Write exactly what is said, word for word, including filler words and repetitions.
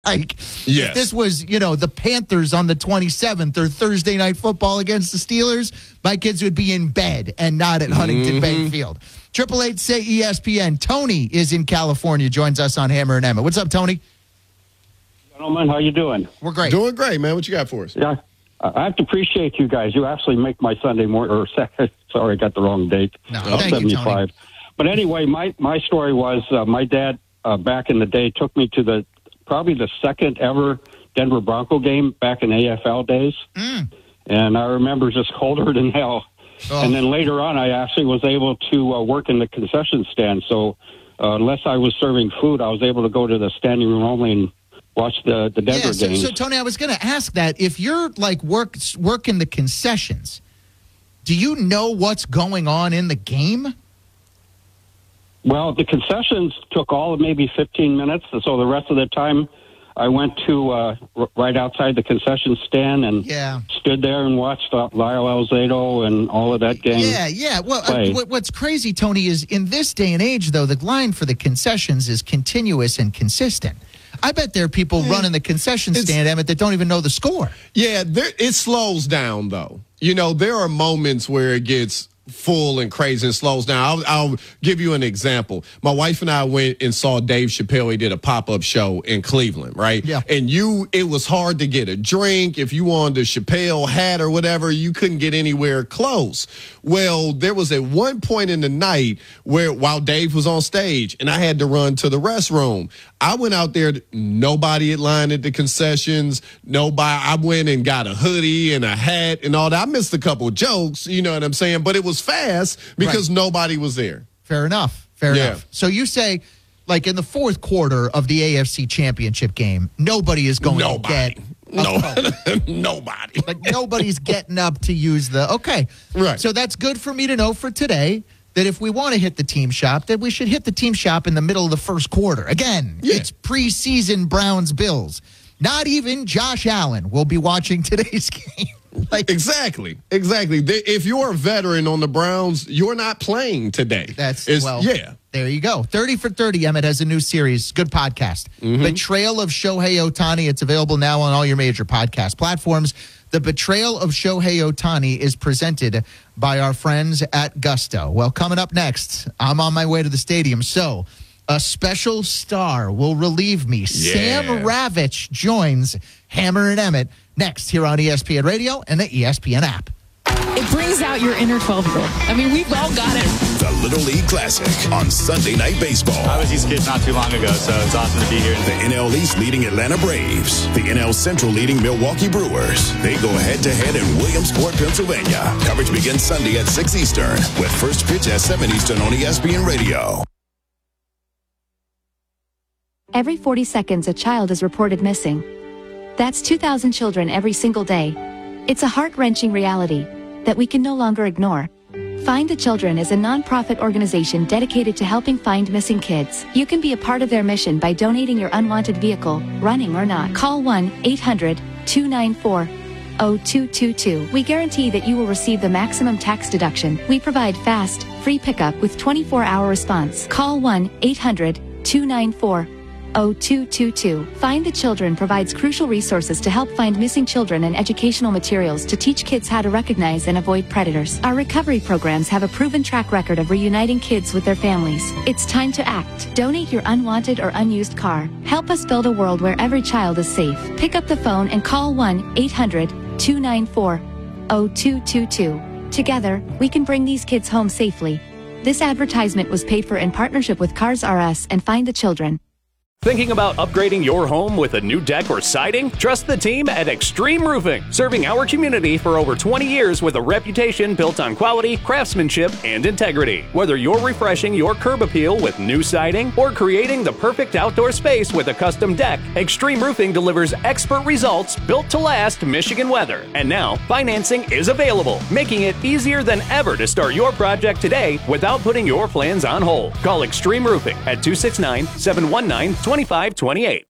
Like, yes. if this was, you know, the Panthers on the twenty-seventh or Thursday Night Football against the Steelers, my kids would be in bed and not at Huntington mm-hmm. Bank Field. Triple eight say E S P N. Tony is in California, joins us on Hammer and Emmett. What's up, Tony? Gentlemen, how you doing? We're great. Doing great, man. What you got for us? Yeah, I have to appreciate you guys. You actually make my Sunday morning, or sorry, I got the wrong date. No, uh, thank you, Tony. But anyway, my, my story was uh, my dad, uh, back in the day, took me to the probably the second ever Denver Bronco game back in A F L days. Mm. And I remember just colder than hell. Oh. And then later on, I actually was able to uh, work in the concession stand. So uh, unless I was serving food, I was able to go to the standing room only and watch the, the Denver yeah, so, games. So, Tony, I was going to ask that. If you're, like, work working the concessions, do you know what's going on in the game? Well, the concessions took all of maybe fifteen minutes, so the rest of the time I went to uh, r- right outside the concession stand and yeah. stood there and watched uh, Lyle Alzado and all of that game. Yeah, yeah. Well, uh, what, what's crazy, Tony, is in this day and age, though, the line for the concessions is continuous and consistent. I bet there are people yeah. running the concession stand, Emmett, that don't even know the score. Yeah, there, it slows down, though. You know, there are moments where it gets full and crazy and slows down. I'll, I'll give you an example. My wife and I went and saw Dave Chappelle. He did a pop-up show in Cleveland, right? Yeah. And you, it was hard to get a drink. If you wanted a Chappelle hat or whatever, you couldn't get anywhere close. Well, there was at one point in the night where while Dave was on stage and I had to run to the restroom, I went out there, nobody had lined at the concessions, nobody, I went and got a hoodie and a hat and all that. I missed a couple of jokes, you know what I'm saying? But it was fast because right. nobody was there. Fair enough. Fair yeah. enough. So you say, like in the fourth quarter of the A F C Championship game, nobody is going nobody. to get no, nobody. Like nobody's getting up to use the okay. Right. So that's good for me to know for today. That if we want to hit the team shop, that we should hit the team shop in the middle of the first quarter. Again, yeah. it's preseason Browns-Bills. Not even Josh Allen will be watching today's game. Like, exactly, exactly. If you're a veteran on the Browns, you're not playing today. That's, it's, well, yeah. There you go. thirty for thirty, Emmett has a new series. Good podcast. Mm-hmm. Betrayal of Shohei Ohtani. It's available now on all your major podcast platforms. The Betrayal of Shohei Ohtani is presented by our friends at Gusto. Well, coming up next, I'm on my way to the stadium. So a special star will relieve me. Yeah. Sam Ravitch joins Hammer and Emmett next here on E S P N Radio and the E S P N app. It brings out your inner twelve-year-old. I mean, we've all got it. The Little League Classic on Sunday Night Baseball. I was these kids not too long ago, so it's awesome to be here. The N L East leading Atlanta Braves. The N L Central leading Milwaukee Brewers. They go head-to-head in Williamsport, Pennsylvania. Coverage begins Sunday at six Eastern with first pitch at seven Eastern on E S P N Radio. Every forty seconds, a child is reported missing. That's two thousand children every single day. It's a heart-wrenching reality that we can no longer ignore. Find the Children is a non-profit organization dedicated to helping find missing kids. You can be a part of their mission by donating your unwanted vehicle, running or not. Call one eight hundred two nine four zero two two two. We guarantee that you will receive the maximum tax deduction. We provide fast, free pickup with twenty-four hour response. Call one eight hundred two nine four zero two two two. Find the Children provides crucial resources to help find missing children and educational materials to teach kids how to recognize and avoid predators. Our recovery programs have a proven track record of reuniting kids with their families. It's time to act. Donate your unwanted or unused car. Help us build a world where every child is safe. Pick up the phone and call one eight hundred two nine four zero two two two. Together, we can bring these kids home safely. This advertisement was paid for in partnership with Cars R Us and Find the Children. Thinking about upgrading your home with a new deck or siding? Trust the team at Extreme Roofing, serving our community for over twenty years with a reputation built on quality, craftsmanship, and integrity. Whether you're refreshing your curb appeal with new siding or creating the perfect outdoor space with a custom deck, Extreme Roofing delivers expert results built to last Michigan weather. And now, financing is available, making it easier than ever to start your project today without putting your plans on hold. Call Extreme Roofing at two six nine, seven one nine, two five two eight.